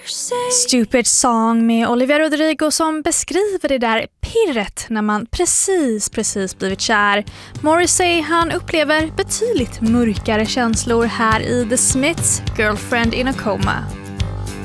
Stupid Song med Olivia Rodrigo som beskriver det där pirret när man precis blivit kär. Morrissey, han upplever betydligt mörkare känslor här i The Smiths Girlfriend in a Coma.